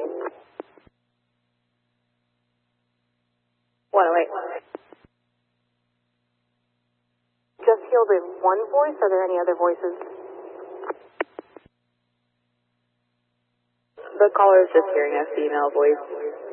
108. Just fielded one voice. Are there any other voices? The caller is just hearing a female voice.